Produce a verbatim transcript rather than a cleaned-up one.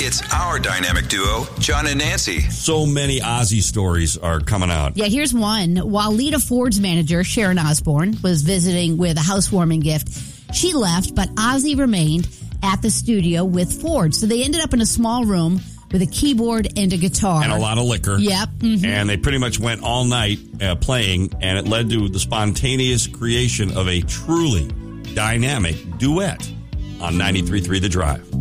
It's our dynamic duo, John and Nancy. So many Ozzy stories are coming out. Yeah, here's one. While Lita Ford's manager, Sharon Osbourne, was visiting with a housewarming gift, she left, but Ozzy remained at the studio with Ford. So they ended up in a small room with a keyboard and a guitar. And a lot of liquor. Yep. Mm-hmm. And they pretty much went all night uh, playing, and it led to the spontaneous creation of a truly dynamic duet on ninety-three point three The Drive.